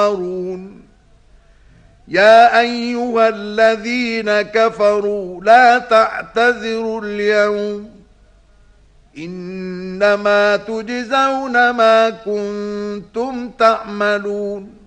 يا أيها الذين كفروا لا تعتذروا اليوم إنما تجزون ما كنتم تعملون